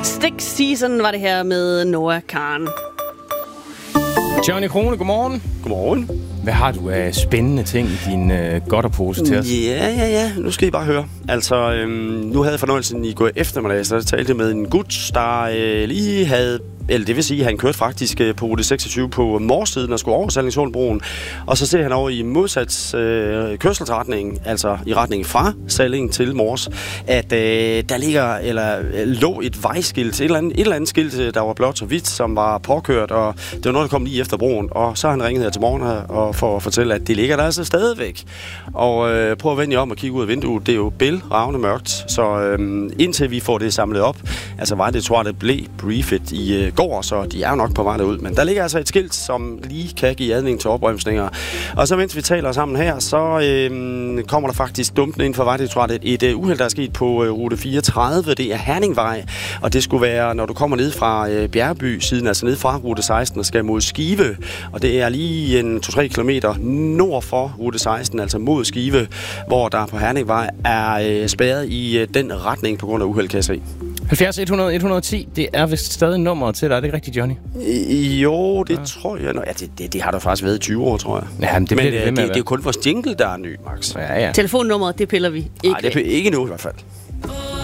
Stick Season var det her med Noah Kahan. Johnny Krone, godmorgen. Godmorgen. Hvad har du af spændende ting i din godterpose til os? Ja. Nu skal I bare høre. Altså, nu havde jeg fornøjelsen i går eftermiddag, så jeg talte med en gut, der lige havde... Eller det vil sige, at han kørte faktisk på rute 26 på Morssiden og skulle over Sallingsholmbroen. Og så ser han over i modsat kørselsretning, altså i retning fra Salling til Mors, at der lå et vejskilt, et eller andet skilt, der var blot så hvidt, som var påkørt, og det var noget, der kom lige efter broen. Og så har han ringet her til morgen og for at fortælle, at det ligger der altså stadigvæk. Og prøv at vende jer om og kigge ud af vinduet. Det er jo bælragende mørkt, så indtil vi får det samlet op, altså var det, tror jeg, det blev briefet i går, så de er jo nok på vej derud. Men der ligger altså et skilt, som lige kan give adning til opbremsninger. Og så mens vi taler sammen her, så kommer der faktisk dumpende ind for Vejdirektoratet et uheld, der er sket på rute 34. Det er Herningvej, og det skulle være, når du kommer ned fra Bjergby siden, altså ned fra rute 16 og skal mod Skive. Og det er lige 2-3 kilometer nord for rute 16, altså mod Skive, hvor der på Herningvej er spærret i den retning på grund af uheld, kan jeg se. 70 100 110, det er vist stadig nummeret til dig, er det ikke rigtigt, Johnny? Jo, det tror jeg. Det har der faktisk været i 20 år, tror jeg. Ja, men det er jo kun vores jingle, der er ny, Max. Ja. Telefonnummeret, det piller vi ikke. Nej, det er ikke nu i hvert fald.